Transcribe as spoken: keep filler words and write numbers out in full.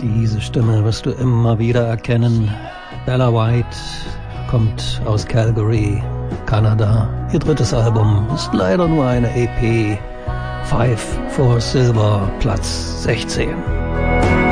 Diese Stimme wirst du immer wieder erkennen. Bella White kommt aus Calgary, Kanada. Ihr drittes Album ist leider nur eine E P. Five for Silver, Platz sechzehn.